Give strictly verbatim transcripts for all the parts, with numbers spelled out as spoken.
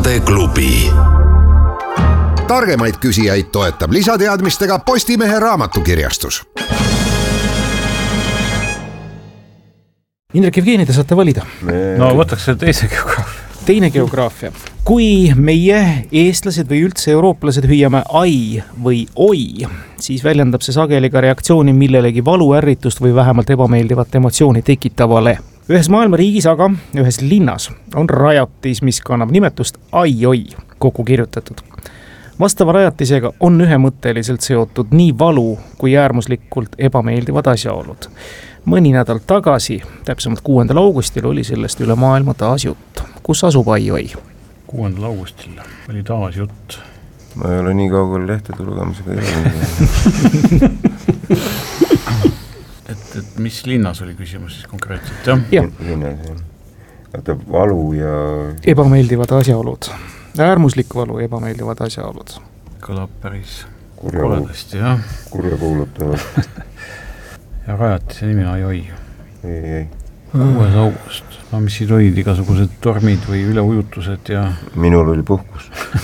Saateklubi. Targemaid küsijaid toetab lisateadmistega Postimehe raamatukirjastus. Indrek Jevgeni, te saate valida. No võtaks see teise geograafia. Teine geograafia. Kui meie eestlased või üldse eurooplased hüüame ai või oi, siis väljendab see sageli ka reaktsiooni millelegi valu, ärritust või vähemalt ebameeldivat emotsiooni tekitavale. Ühes maailma riigis aga, ühes linnas on rajatis, mis kannab nimetust ai-oi kokku kirjutatud. Vastava rajatisega on ühemõtteliselt seotud nii valu kui äärmuslikult ebameeldivad asjaolud. Mõni nädal tagasi, täpsemalt kuuendal augustil, oli sellest üle maailma taas jutt. Kus asub ai-oi? kuuendal augustil oli taas jutt. Ma ei ole nii kaugel lehtede lugemisega ei et, et mis linnas oli küsimus siis konkreetselt, jah? Ja. Linnas, jah. Vaata, valu ja... Ebameeldivad asjaolud. Äärmuslik valu, ebameeldivad asjaolud. Kõlab päris kurja, koledasti, jah. Kurja kuulutavad. Ja rajati see nimi ai-oi. Ei, ei. kuues august. No mis siin olid igasugused tormid või üleujutused ja... Minul oli puhkus.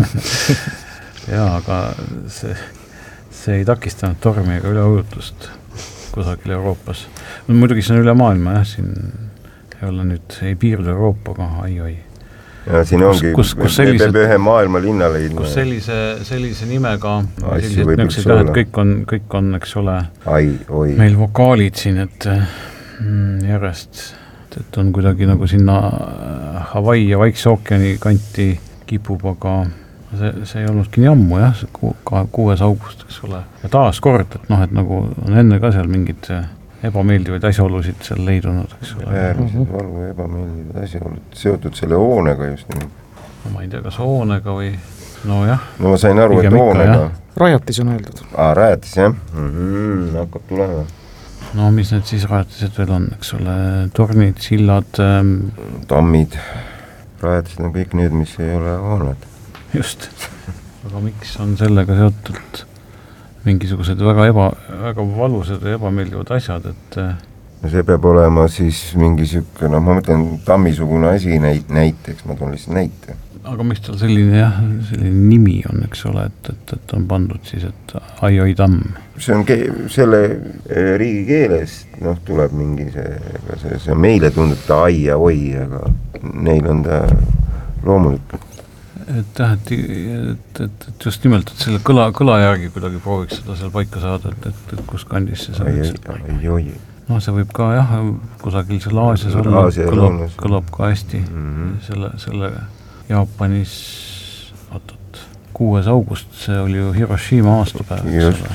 Jaa, aga see, see ei takistanud tormi ega üleujutust kusagil Euroopas. Muidugi see on üle maailma, jah, siin ei ole nüüd, ei piirdu Euroopaga, ai-oi. Ja siin ongi, kus, kus sellised, me peab ühe maailma linna leidma. Kus sellise, sellise nimega, Asju võib üks olla. Kõik on, kõik on, eks ole, ai, oi. Meil vokaalid siin, et mm, järjest... et on kuidagi nagu sinna Hawaii ja Vaikse ookeani kanti kipub, aga see, see ei olnudki nii ammu, jah, see ku, kuues august, eks ole. Ja taas kord, et noh, et nagu on enne ka seal mingid ebameeldivaid asjaolusid seal leidunud, eks ole. Äärmiselt valu ja ebameeldivaid asjaolud seotud selle hoonega just nii. No ma ei tea, kas hoonega või... No jah. No ma sain aru, et hoonega... Rajatis on öeldud. Aa, rajatis, jah. Mm-hmm, hakkab tulema. No mis need siis rajatised veel on, eks ole, tornid, sillad... Ähm... Tammid, rajatised on kõik need, mis ei ole hooned. Just, aga miks on sellega seotud mingisugused väga, eba, väga valusad ja ebameeldivad asjad, et... No see peab olema siis mingi sükke, no ma mõtlen tammisugune asi näit, näiteks, ma toon lihtsalt näite. Aga mis tal selline, jah, selline nimi on, eks ole, et, et, et on pandud siis, et ai-oi tamm. See on ke- selle riigi keeles, noh, tuleb mingi see, see, see meile tundub ta ai ja oi, aga neil on ta loomulik. Et jah, et, et, et, et just nimelt, et selle kõla, kõla järgi kuidagi prooviks seda seal paika saada, et, et, et kus kandis see ai, ai, ai, oi. No see võib ka, jah, kusagil seal Aasias olla, kõlab, kõlab ka hästi mm-hmm. selle, selle Jaapanis, oot-oot, kuues august, see oli ju Hiroshima aastapäev.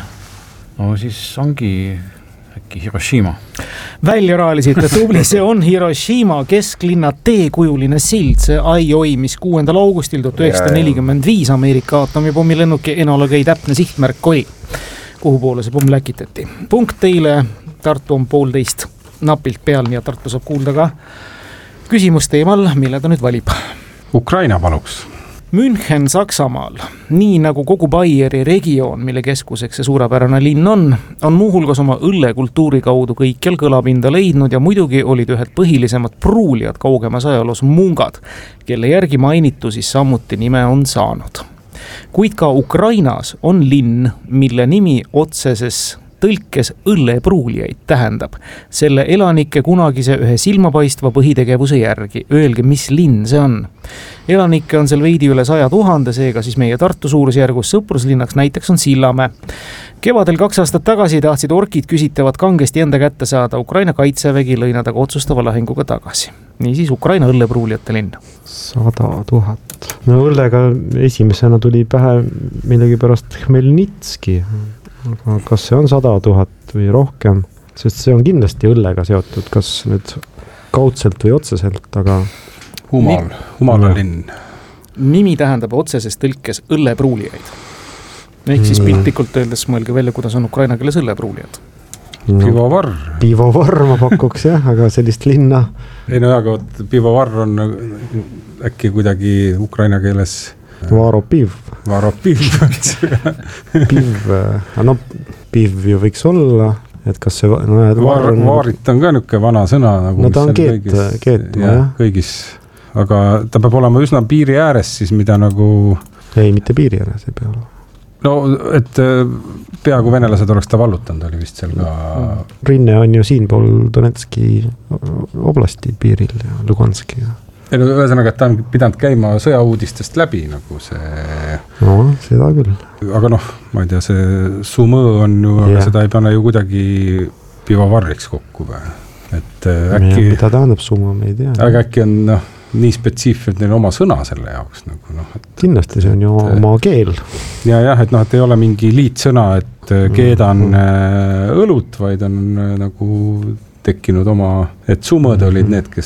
No siis ongi äkki Hiroshima. Välja raalisite tubli, see on Hiroshima kesklinna teekujuline sild, see ai-oi, mis kuuendal augustil tuhat üheksasada nelikümmend viis Ameerika aatomipommilennuki Enola Gay täpne sihtmärk oli, kuhu poole see pomm läkitati. Punkt teile, Tartu on poolteist napilt peal ja Tartu saab kuulda ka küsimus teemal, mille ta nüüd valib. Ukraina paluks. München Saksamaal, nii nagu kogu Baieri regioon, mille keskuseks see suurepärane linn on, on muuhulgas oma õllekultuuri kaudu kõikjal kõlapinda leidnud ja muidugi olid ühed põhilisemad pruulijad kaugemas ajaloos mungad, kelle järgi mainitu siis samuti nime on saanud. Kuid ka Ukrainas on linn, mille nimi otseses tõlkes õllepruulijaid tähendab. Selle elanike kunagise ühe silmapaistva põhitegevuse järgi. Öelge, mis linn see on. Elanikke on seal veidi üle saja tuhande, seega siis meie Tartu suurusjärgus sõpruslinnaks näiteks on Sillamäe. Kevadel kaks aastat tagasi tahtsid orkid küsitavad kangesti enda kätte saada. Ukraina kaitsevägi lõi nad aga otsustava lahinguga tagasi. Niisiis Ukraina õllepruulijate linn. Sada tuhat. No õllega esimesena tuli pähe millegi pärast Khmelnitski. Aga kas see on sada tuhat või rohkem, sest see on kindlasti õllega seotud, kas nüüd kaudselt või otseselt, aga... Humal, Humala linn. Nimi tähendab otseses tõlkes õllepruulijaid. Ehk siis piltlikult öeldes mõelge välja, kuidas on ukraina keeles õllepruulijad. No, pivovar. Pivovar ma pakuks, jah, aga sellist linna... Ei no aga pivovar on äkki kuidagi ukraina keeles... Varopiv. Varopiv. Piv, no piv ju võiks olla, et kas see... No, Var, on... Vaarit on ka niuke vana sõna. Nagu no ta on keet, keetma, jah. Kõigis aga ta peab olema üsna piiri ääres siis, mida nagu... Ei, mitte piiri ääres ei pea olema. No, et peaaegu venelased oleks ta vallutanud, oli vist seal ka... Rinne on ju siinpool Donetski oblasti piiril ja Luganski. Ja no, ühesõnaga, et ta on pidanud käima sõjauudistest läbi nagu see... No, seda küll. Aga noh, ma ei tea, see Sumõ on ju, aga yeah. seda ei pane ju kuidagi pivavarriks kokku või? Et äkki... Mida tähendab Sumõ, me ei tea. Aga äkki on noh, nii spetsiifilt neil oma sõna selle jaoks nagu noh, et... Kindlasti see on ju et, oma keel. Ja jah, et noh, et ei ole mingi liitsõna, et keedan mm. õlut, vaid on nagu tekkinud oma, et Sumõd olid need, kes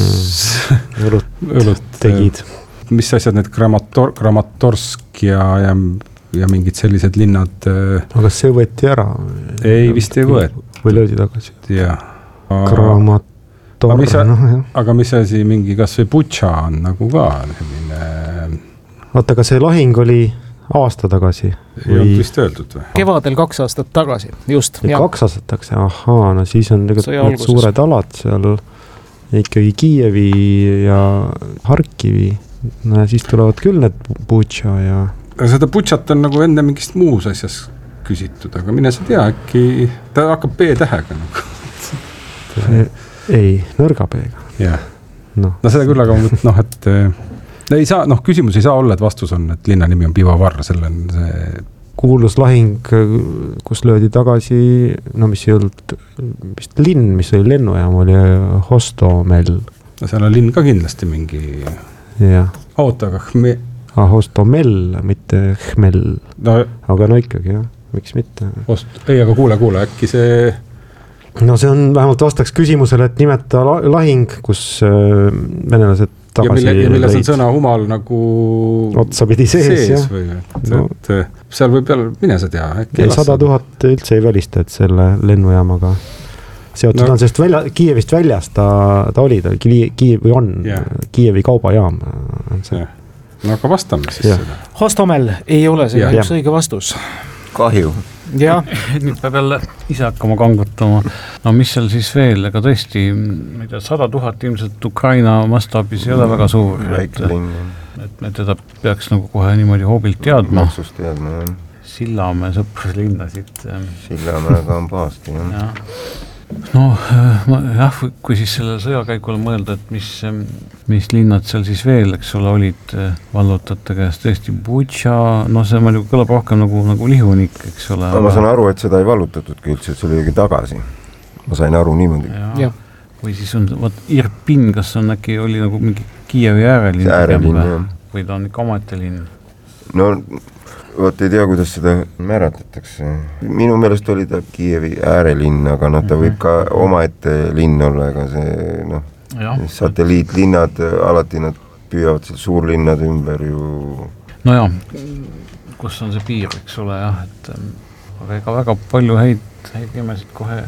mm. õlut, õlut tegid. Mis asjad need Kramator, Kramatorsk ja, ja, ja mingid sellised linnad... Aga see võeti ära? Ei, vist ei võet. Või löödi tagasi? Jah. Kramatorsk. Aga mis, no, aga mis asi mingi kas või Butša on nagu ka selline... Vaata, aga see lahing oli aasta tagasi? Ei või... olnud vist öeldud või? Kevadel kaks aastat tagasi, just. Ja kaks aastat tagasi, ahaa, no siis on tegelikult suured alad seal ikkagi Kiievi ja Harkivi. No ja siis tulevad küll need Butša ja... Aga seda Butšat on nagu enne mingist muus asjas küsitud, aga mine sa tea, äkki ta hakkab B-tähega nagu. see... Ei, nõrga peega. Jah. No. no seda küll, aga noh, et ei saa, noh, küsimus ei saa olla, et vastus on, et linna nimi on Pivavarr, selle on see... Kuulus lahing, kus löödi tagasi, no mis ei olnud, vist linn, mis oli lennujaam, oli Hostomel. No seal on linn ka kindlasti mingi... Jah. Oota, aga me... Ah, Hostomel, mitte Hmel. No... Aga no ikkagi, jah, miks mitte? Host... Ei, aga kuule, kuule, äkki see... No see on vähemalt vastaks küsimusele, et nimeta lahing, kus venelased tagasi... Ja, mille, ja milles on sõna humal nagu... Otsapidi sees, sees jah. Või, et, no. et seal võib peal, mine sa tea. Ei, sada tuhat üldse ei välista, et selle lennujaamaga seotud no. on, sest välja, Kiievist väljas ta, ta oli, ta oli Kiievi on, yeah. Kiievi kaubajaam on see. Yeah. No aga vastame siis yeah. seda. Hostomel ei ole see yeah. üks õige vastus. Kahju. Ja. Nüüd peab jälle ise hakkama kangutama. No mis seal siis veel, ega tõesti, mida sada tuhat ilmselt Ukraina mastaabis ei ole väga suur. Et, et me teda peaks nagu kohe niimoodi hoobilt teadma. Maksust teadma, jah. Sillamäe sõpruslinnasid. Sillamäega on pahasti, jah. Ja. No ma, jah, kui siis selle sõjakäigule mõelda, et mis, mis linnad seal siis veel, eks ole, olid vallutate käest tõesti Butša, no see ma nagu kõlab rohkem nagu, nagu lihunik, eks ole. Ma saan aru, et seda ei vallutatudki üldse, et see oli õige tagasi. Ma sain aru niimoodi. Ja. Või siis on, vaat Irpin, kas on äkki, oli nagu mingi Kiievi äärelinn? Äärelinn, jah. Või ta on ikka omete linn? No... Vot ei tea, kuidas seda määratletakse. Minu meelest oli ta Kiievi äärelinn, aga noh, ta võib ka omaette linn olla, ega see noh, satelliitlinnad, alati nad püüavad seal suurlinnad ümber ju... No jah, kus on see piir, eks ole, jah, et aga ega väga palju häid, häid nimesid kohe...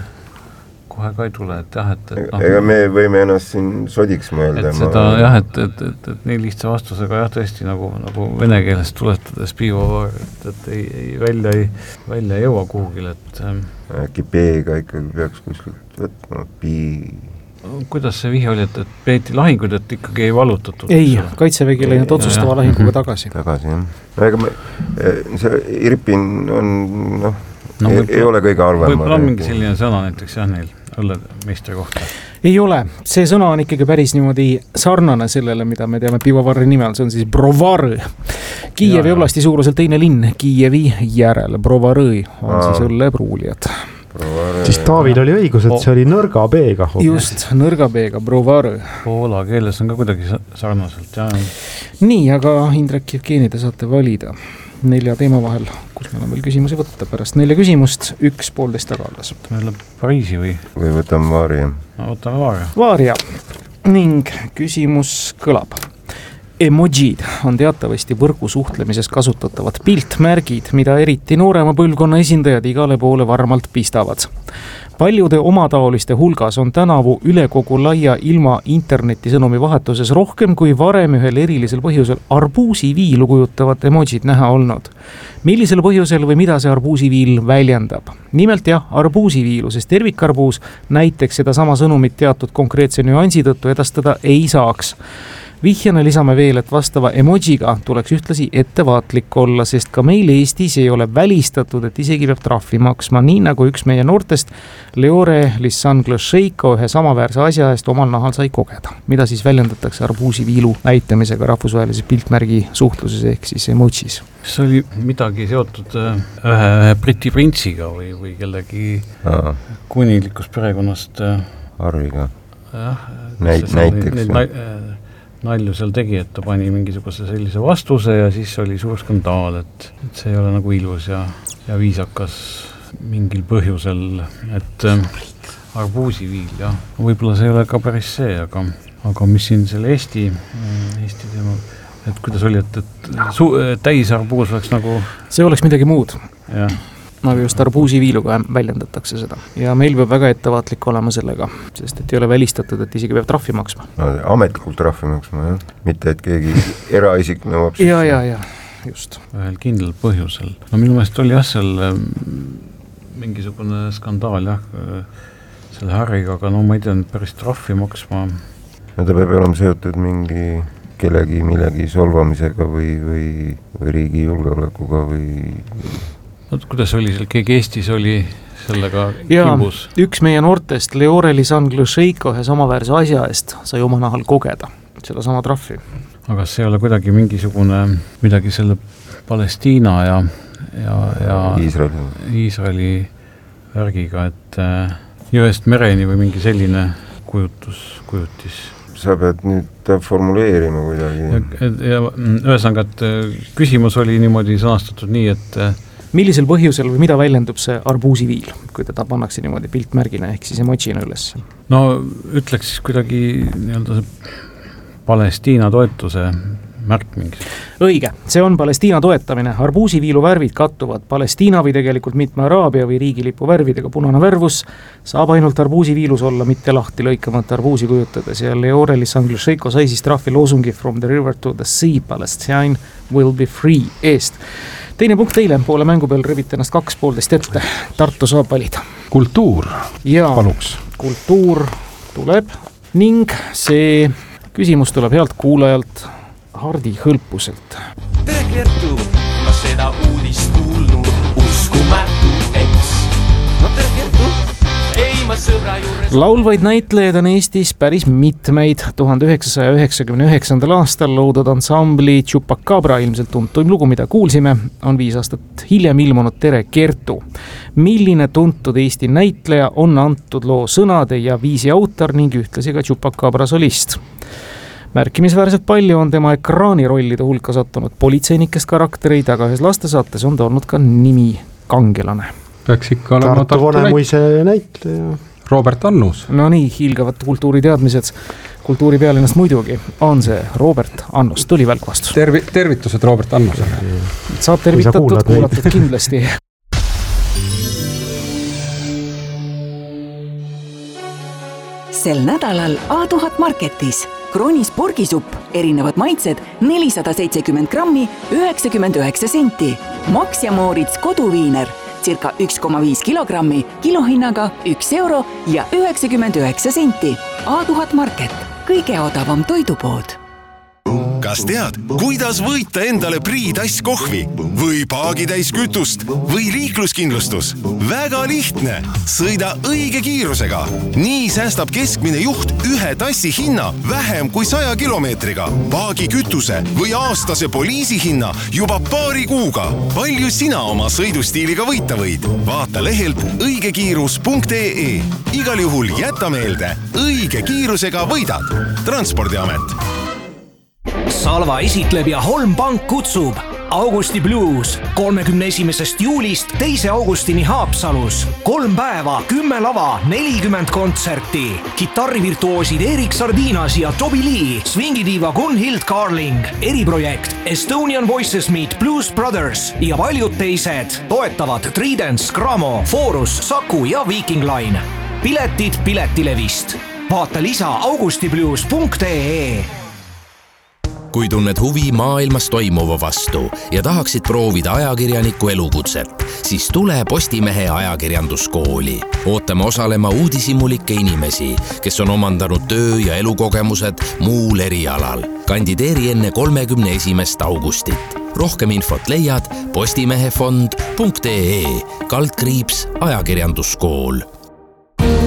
kohe ka ei tule, et jah, et, et no, ega me võime ennast siin sodiks mõelda. Et seda ma... jah, et, et, et, et nii lihtsa vastusega jah, tõesti nagu, nagu vene keelest tuletades Pivavarr, et, et ei, ei, välja, ei, välja ei jõua kuhugil, et... Äkki B-ga ikkagi peaks kuskilt võtma, Pi... Kuidas see vihe oli, et, et peeti lahingud, et ikkagi ei vallutatud? Ei, kaitsevägi läinud otsustava lahinguga tagasi. Tagasi, jah. No ega me, see Irpin on, noh, no, ei, ei ole kõige arvem. Võib-olla on mingi selline sõna näiteks jah neil õllemeistri kohta? Ei ole, see sõna on ikkagi päris niimoodi sarnane sellele, mida me teame Pivavarri nimel, see on siis Brovarõ. Kiievi oblasti suuruselt teine linn, Kiievi järel, Brovarõ on Aa. siis õllepruulijad. Siis Taavil oli õigus, et see oli nõrga B-ga. Just, nõrga B-ga, Brovarõ. Poola keeles on ka kuidagi sarnaselt, jah. Nii, aga Indrek Jevgeni te saate valida nelja teema vahel, kus meil on veel küsimusi võtta. Pärast nelja küsimust, üks poolteist tagaldas. Meil on Pariisi või? Või võtame Vaaria. No, võtame Vaaria. Vaaria. Ning küsimus kõlab. Emojid on teatavasti võrgusuhtlemises kasutatavad piltmärgid, mida eriti noorema põlvkonna esindajad igale poole varmalt pistavad. Paljude omataoliste hulgas on tänavu üle kogu laia ilma internetisõnumi vahetuses rohkem kui varem ühel erilisel põhjusel arbuusiviilu kujutavat emojid näha olnud. Millisel põhjusel või mida see arbuusiviil väljendab? Nimelt jah, arbuusiviilu, sest tervikarbuus näiteks seda sama sõnumit teatud konkreetse nüansi tõttu edastada ei saaks. Vihjana lisame veel, et vastava emojiga tuleks ühtlasi ettevaatlik olla, sest ka meil Eestis ei ole välistatud, et isegi peab trahvi maksma, nii nagu üks meie noortest Leore Lissanglošeiko ühe samaväärse asja eest omal nahal sai kogeda, mida siis väljendatakse arbuusiviilu näitamisega rahvusvahelises piltmärgi suhtluses ehk siis emojis. See oli midagi seotud ühe Briti printsiga või, või kellegi Aa. kuninglikust perekonnast Harriga. Jah, Näit, näiteks. Nalju seal tegi, et ta pani mingisuguse sellise vastuse ja siis oli suur skandaal, et, et see ei ole nagu ilus ja, ja viisakas mingil põhjusel, et äh, arbuusiviil, jah. Võib-olla see ei ole ka päris see, aga, aga mis siin selle Eesti, Eesti teema, et kuidas oli, et, et su, täis arbuus oleks nagu... See oleks midagi muud. Jah. Nagu just arbuusiviiluga väljendatakse seda. Ja meil peab väga ettevaatlik olema sellega, sest et ei ole välistatud, et isegi peab trahvi maksma. No, ametlikult trahvi maksma, jah. Mitte, et keegi eraisik nõuab. Ja, ja, ja, just. Ühel kindlal põhjusel. No minu meelest oli jah seal mingisugune skandaal, jah, selle Harriga, aga no ma ei tea, päris trahvi maksma. No ta peab olema seotud mingi kellegi millegi solvamisega või, või, või riigi julgeolekuga või... No, kuidas oli seal, keegi Eestis oli sellega kimbus? Ja, üks meie noortest Leore Lissanglošeiko ühe samaväärse asja eest sai oma nahal kogeda selle sama trahvi. Aga see ei ole kuidagi mingisugune midagi selle Palestiina ja, ja, ja Iisraeli. Iisraeli värgiga, et äh, jõest mereni või mingi selline kujutus, kujutis. Sa pead nüüd formuleerima kuidagi. Ja, ja ühesõnaga, et küsimus oli niimoodi sõnastatud nii, et millisel põhjusel või mida väljendub see arbuusiviil, kui teda pannakse niimoodi piltmärgina ehk siis emojina üles? No ütleks siis kuidagi nii-öelda see Palestiina toetuse märk mingis. Õige, see on Palestiina toetamine. Arbuusiviilu värvid kattuvad Palestiina või tegelikult mitme Araabia või riigilipu värvidega. Punane värvus saab ainult arbuusiviilus olla, mitte lahti lõikamata arbuusi kujutades. Ja Leore Lissanglošeiko sai siis trahvi loosungi From the river to the sea, Palestine will be free eest. Teine punkt teile, poole mängu peal revite ennast kaks poolteist ette. Tartu saab valida. Kultuur, ja, paluks. Kultuur tuleb ning see küsimus tuleb healt kuulajalt Hardi Hõlpuselt. Tere Kertu, ma seda uudist kuulnud, uskumatu eks. No tere Kertu, ei ma sõbra juures. Laulvaid näitlejaid on Eestis päris mitmeid. tuhande üheksasaja üheksakümne üheksandal aastal loodud ansambli Chupacabra, ilmselt tuntuim lugu, mida kuulsime, on viis aastat hiljem ilmunud Tere Kertu. Milline tuntud Eesti näitleja on antud loo sõnade ja viisi autor ning ühtlasi ka Chupacabra solist? Märkimisväärselt palju on tema ekraanirollide hulka sattunud politseinikest karaktereid, aga ühes lastesaates on ta olnud ka nimi kangelane. Peaks ikka olema Tartu Vanemuise näitleja. Robert Annus. No nii, hiilgavad kultuuriteadmised. Kultuuri pealinnast muidugi on see Robert Annus. Tuli välk vastus. Tervi, tervitused Robert Annusele. Saab tervitatud, kuulatud kindlasti. Sel nädalal A tuhat Marketis. Kroonis porgisupp, erinevad maitsed, nelisada seitsekümmend grammi, üheksakümmend üheksa senti. Max ja Moritz koduviiner, circa üks koma viis kilogrammi, kilohinnaga üks euro ja üheksakümmend üheksa senti. A tuhat Market, kõige odavam toidupood. Kas tead, kuidas võita endale Priidass kohvi või paagitäis kütust või liikluskindlustus? Väga lihtne. Sõida õige kiirusega. Nii säästab keskmine juht ühe tassi hinna vähem kui saja kilomeetriga. Paagi kütuse või aastase poliisi hinna juba paari kuuga. Palju sina oma sõidustiiliga võita võid? Vaata lehelt õigekiirus punkt ee. Igal juhul jäta meelde, õige kiirusega võidad. Transpordiamet. Salva esitleb ja Holm Pank kutsub Augusti Blues kolmekümne esimesest juulist teise augustini Haapsalus. Kolm päeva, kümme lava, nelikümmend kontserti. Kitarrivirtuoosid Erik Sardinas ja Toby Lee, swingidiiva Gunhild Carling, eriprojekt Estonian Voices Meet Blues Brothers ja paljud teised toetavad Tridents, Gramo, Forus, Saku ja Viking Line. Piletid Piletilevist. Vaata lisa augustiblues punkt ee. kui tunned huvi maailmas toimuva vastu ja tahaksid proovida ajakirjaniku elukutset, siis tule Postimehe ajakirjanduskooli. Ootame osalema uudishimulikke inimesi, kes on omandanud töö- ja elukogemused muul erialal. Kandideeri enne kolmekümne esimest augustit. Rohkem infot leiad postimehefond punkt ee kaldkriips ajakirjanduskool.